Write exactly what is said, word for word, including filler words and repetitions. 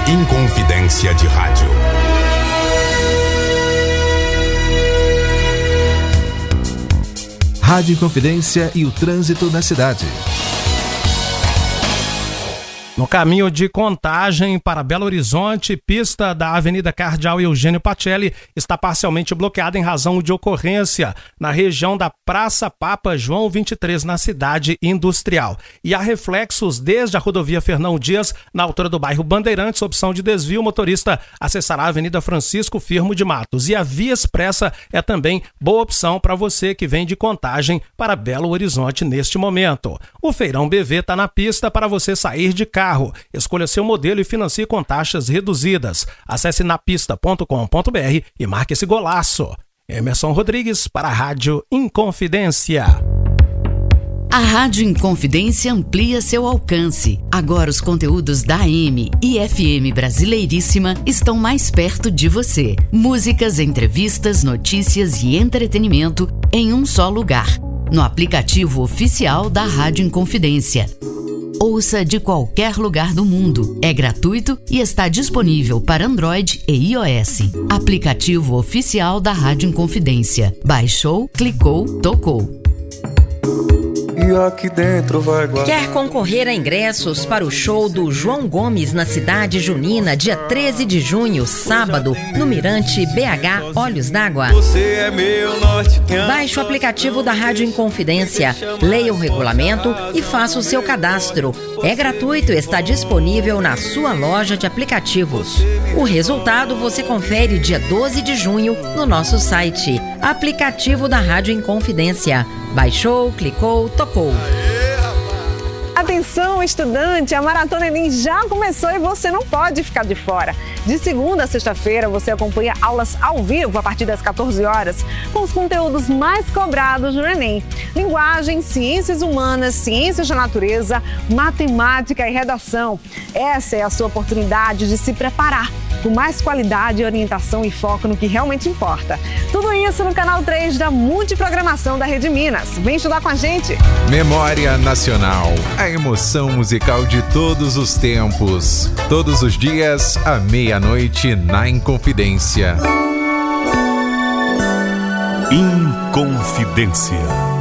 Inconfidência de Rádio. Rádio Inconfidência e o trânsito na cidade. No caminho de Contagem para Belo Horizonte, pista da Avenida Cardeal Eugênio Pacelli está parcialmente bloqueada em razão de ocorrência na região da Praça Papa João vinte e três, na cidade industrial. E há reflexos desde a rodovia Fernão Dias, na altura do bairro Bandeirantes, opção de desvio, o motorista acessará a Avenida Francisco Firmo de Matos. E a Via Expressa é também boa opção para você que vem de Contagem para Belo Horizonte neste momento. O Feirão B V está na pista para você sair de casa. Carro. Escolha seu modelo e financie com taxas reduzidas. Acesse napista ponto com ponto br e marque esse golaço. Emerson Rodrigues para a Rádio Inconfidência. A Rádio Inconfidência amplia seu alcance. Agora os conteúdos da A M e F M Brasileiríssima estão mais perto de você. Músicas, entrevistas, notícias e entretenimento em um só lugar. No aplicativo oficial da Rádio Inconfidência. Ouça de qualquer lugar do mundo. É gratuito e está disponível para Android e iOS. Aplicativo oficial da Rádio Inconfidência. Baixou, clicou, tocou. E aqui dentro vai guardar. Quer concorrer a ingressos para o show do João Gomes na Cidade Junina, dia treze de junho, sábado, no Mirante B H Olhos d'Água? Você é meu norte. Baixe o aplicativo da Rádio Inconfidência, leia o regulamento e faça o seu cadastro. É gratuito e está disponível na sua loja de aplicativos. O resultado você confere dia doze de junho no nosso site. Aplicativo da Rádio Inconfidência. Baixou, clicou, tocou. Atenção, estudante! A Maratona Enem já começou e você não pode ficar de fora. De segunda a sexta-feira, você acompanha aulas ao vivo a partir das quatorze horas, com os conteúdos mais cobrados no Enem. Linguagem, ciências humanas, ciências da natureza, matemática e redação. Essa é a sua oportunidade de se preparar com mais qualidade, orientação e foco no que realmente importa. Tudo isso no canal três da Multiprogramação da Rede Minas. Vem estudar com a gente! Memória Nacional, a emoção musical de todos os tempos. Todos os dias, à meia-noite, na Inconfidência. Inconfidência.